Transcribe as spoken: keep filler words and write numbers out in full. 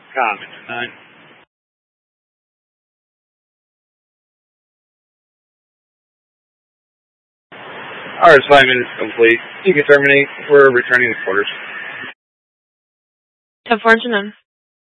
Comment tonight. Our assignment is complete. You can terminate. We're returning to quarters. Ten four engine in.